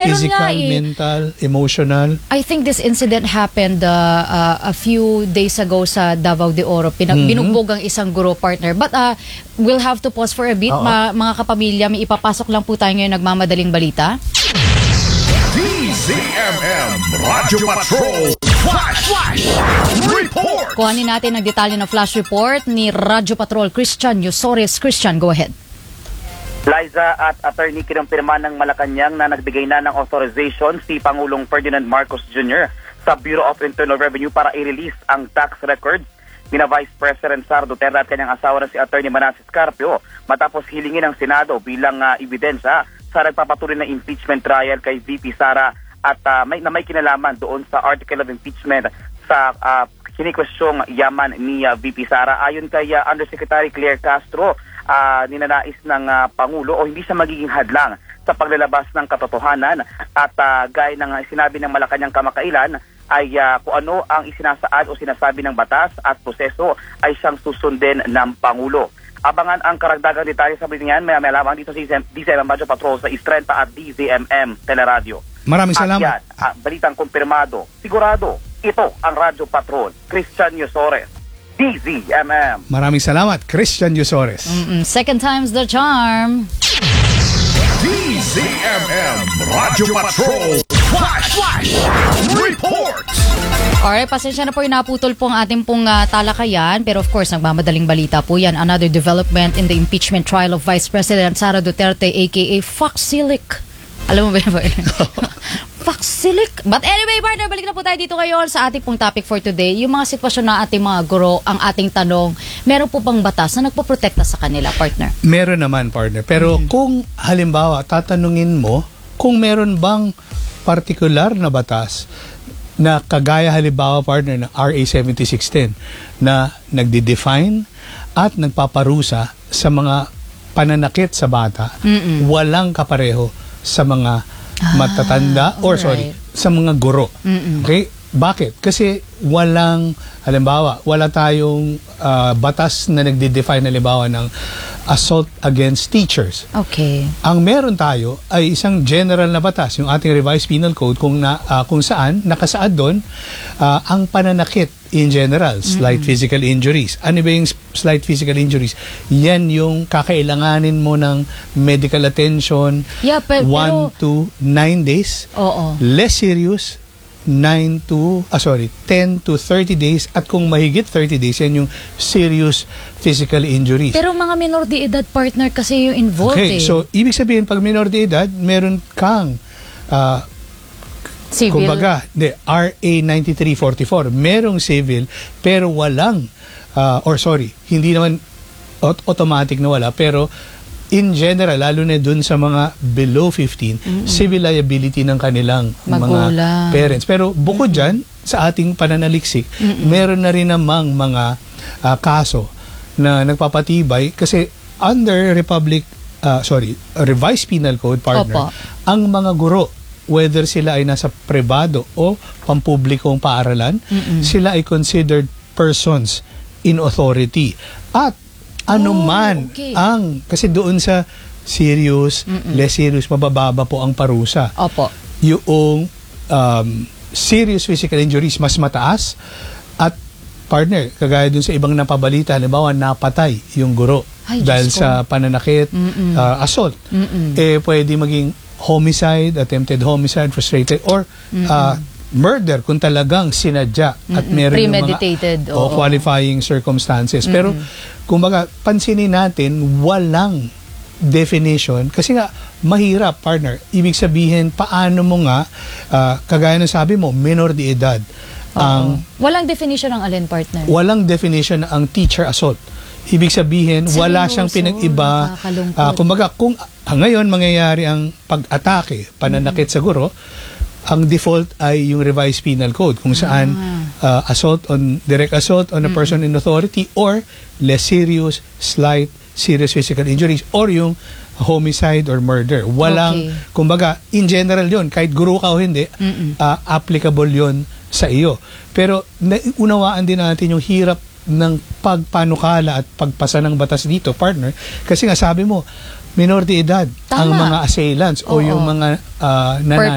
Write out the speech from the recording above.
Physical, mental, emotional. I think this incident happened a few days ago sa Davao de Oro. Binugbog ang isang guro, partner. But we'll have to pause for a bit. Mga kapamilya, may ipapasok lang po tayo ngayon nagmamadaling balita. DZMM Radyo Patrol Flash Report. Kuhanin natin ang detalye ng flash report ni Radyo Patrol Christian Yusores. Christian, go ahead. Liza at Attorney kinumpirma ng Malacanang na nagbigay na ng authorization si Pangulong Ferdinand Marcos Jr. sa Bureau of Internal Revenue para i-release ang tax records ni Vice President Sara Duterte at kanyang asawa na si Attorney Manasseh Carpio matapos hilingin ng Senado bilang ebidensya sa nagpapatuloy na impeachment trial kay VP Sara at may kinalaman doon sa article of impeachment sa kinikwestyong yaman ni VP Sara. Ayon kay Undersecretary Claire Castro, ninanais ng Pangulo o hindi siya magiging hadlang sa paglalabas ng katotohanan at gaya ng sinabi ng Malacanang kamakailan ay kung ano ang isinasaad o sinasabi ng batas at proseso ay siyang susundin ng Pangulo. Abangan ang karagdagang detalye sa balitan may lamang dito sa DZMM Radyo Patrol sa Istrenta at DZMM Teleradio. Maraming salamat. At yan, balitang kumpirmado, sigurado, ito ang Radyo Patrol. Christian Yusores, DZMM. Maraming salamat, Christian Yusores. Second time's the charm. DZMM Radyo Patrol Flash Report. Alright, pasensya na po yung naputol po ang ating pong talakayan. Pero of course, nagmamadaling balita po yan. Another development in the impeachment trial of Vice President Sara Duterte aka Foxilic. Alam mo ba yun? Foxilic. But anyway, partner, balik na po tayo dito ngayon sa ating pong topic for today. Yung mga sitwasyon na ating mga guro, ang ating tanong, meron po bang batas na nagpoprotekta sa kanila, partner? Meron naman, partner. Pero kung halimbawa, tatanungin mo, kung meron bang partikular na batas na kagaya halimbawa, partner, ng RA 7610 na nagde-define at nagpaparusa sa mga pananakit sa bata, walang kapareho sa mga matatanda sa mga guro. Okay? Bakit? Kasi walang, halimbawa, wala tayong batas na nagde-define halimbawa ng assault against teachers. Okay. Ang meron tayo ay isang general na batas, yung ating revised penal code kung saan nakasaad doon ang pananakit in general, slight physical injuries. Ano ba yung slight physical injuries? Yan yung kakailanganin mo ng medical attention 1 to 9 days. Less serious 10 to 30 days at kung mahigit 30 days yan yung serious physical injuries. Pero mga minor de edad, partner, kasi yung involved. Okay, so ibig sabihin pag minor de edad, meron kang civil. Kumbaga, RA 9344, merong civil pero walang hindi naman automatic na wala, pero in general, lalo na dun sa mga below 15, civil liability ng kanilang mga parents. Pero bukod dyan, sa ating pananaliksik, meron na rin namang mga kaso na nagpapatibay kasi under revised penal code, partner, ang mga guro, whether sila ay nasa pribado o pampublikong paaralan, sila ay considered persons in authority. At kasi doon sa serious, less serious, mabababa po ang parusa. Yung serious physical injuries, mas mataas. At partner, kagaya doon sa ibang napabalita, halimbawa napatay yung guro dahil sa pananakit, assault. Pwede maging homicide, attempted homicide, frustrated, or murder kung talagang sinadya at meron premeditated, yung mga qualifying circumstances. Pero kumbaga, pansinin natin, walang definition kasi nga mahirap, partner. Ibig sabihin, paano mo nga kagaya ng sabi mo, minor de edad. Walang definition ng alin, partner? Walang definition ang teacher assault. Ibig sabihin, wala siyang pinag-iba. Kumbaga, kung ngayon mangyayari ang pag-atake, pananakit sa guro, ang default ay yung revised penal code kung saan direct assault on a person in authority or less serious, slight, serious physical injuries or yung homicide or murder. Walang, kumbaga, in general yon, kahit guro ka o hindi, applicable yon sa iyo. Pero unawaan din natin yung hirap ng pagpanukala at pagpasa ng batas dito, partner, kasi nga sabi mo, minor de edad ang mga assailants o yung mga